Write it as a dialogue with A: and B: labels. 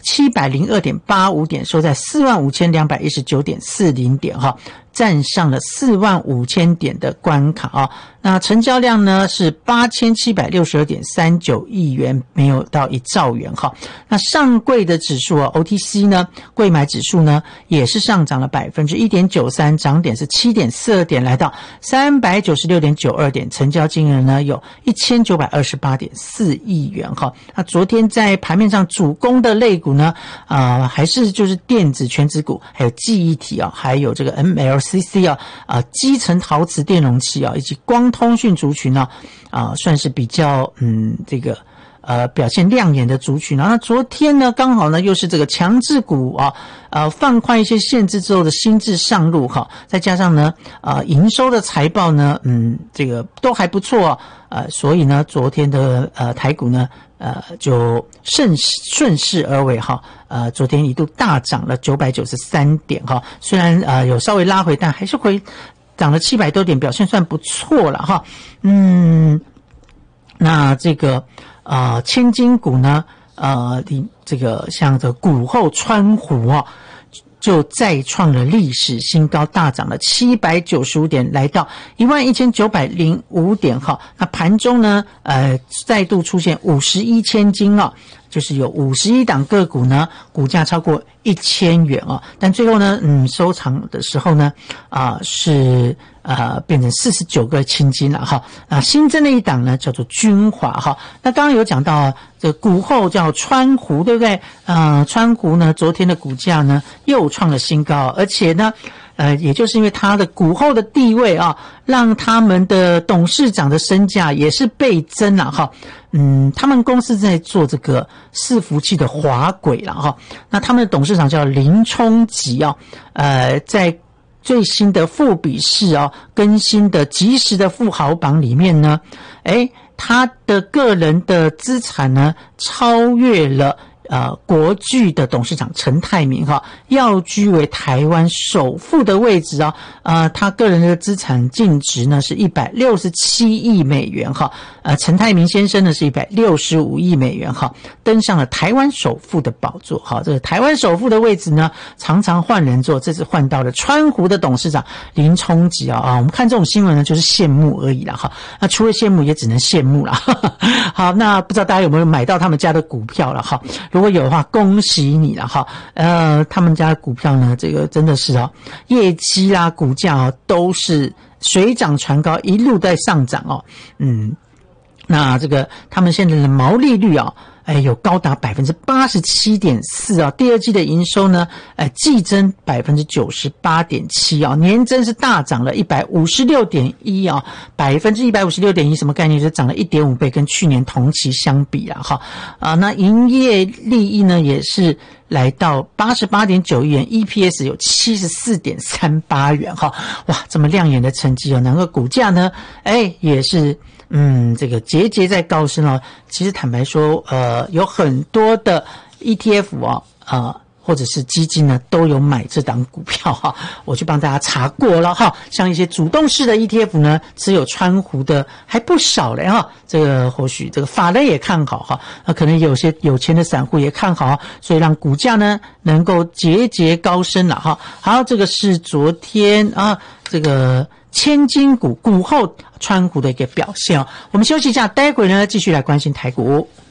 A: 702.85点，收在45219.40点哈，站上了45000点的关卡啊。那成交量呢是8762.39亿元，没有到1兆元哈。那上柜的指数啊 OTC 呢，柜买指数呢也是上涨了 1.93%， 涨点是 7.42 点，来到 396.92 点，成交金额呢有 1928.4 亿元哈。那昨天在盘面上主攻的类股呢还是就是电子全指股，还有记忆体啊，还有这个 MLCC 基层陶瓷电容器以及光通讯族群算是比较这个表现亮眼的族群。那昨天呢刚好呢又是这个强制股放宽一些限制之后的新制上路哈，再加上呢营收的财报呢这个都还不错所以呢昨天的台股呢就顺势而为哈，昨天一度大涨了993点哈，虽然有稍微拉回，但还是涨了700多点，表现算不错了哈。那这个千金股呢这个像这股后川湖就再创了历史新高，大涨了795点，来到11905点哈。那盘中呢再度出现51千金就是有51档个股呢股价超过1000元但最后呢收场的时候呢是变成49个千金了哈。新增的一档呢叫做君华哈。那刚刚有讲到这个股后叫川湖，对不对？川湖呢昨天的股价呢又创了新高，而且呢也就是因为他的股后的地位让他们的董事长的身价也是倍增了哈。他们公司在做这个伺服器的滑轨了哈。那他们的董事长叫林冲吉在最新的富比士更新的即时的富豪榜里面呢，他的个人的资产呢超越了国巨的董事长陈泰明要居为台湾首富的位置他个人的资产净值呢是167亿美元陈泰明先生呢是165亿美元登上了台湾首富的宝座这个台湾首富的位置呢常常换人做，这次换到了川湖的董事长林冲吉我们看这种新闻呢就是羡慕而已啦那除了羡慕也只能羡慕啦好，那不知道大家有没有买到他们家的股票了如果有的话恭喜你了他们家的股票呢这个真的是业绩啦股价都是水涨船高，一路在上涨那这个他们现在的毛利率有高达 87.4% 第二季的营收呢季增 98.7% 年增是大涨了 156.1% 156.1% 什么概念？就涨了 1.5 倍，跟去年同期相比那营业利益呢也是来到 88.9 亿元 EPS 有 74.38 元哇，这么亮眼的成绩难怪股价呢也是这个节节在高升其实坦白说有很多的 ETF 或者是基金呢都有买这档股票我去帮大家查过了像一些主动式的 ETF 呢持有川湖的还不少嘞这个或许这个法人也看好可能有些有钱的散户也看好所以让股价呢能够节节高升了好，这个是昨天这个千金股股后川湖的一个表现我们休息一下，待会呢继续来关心台股。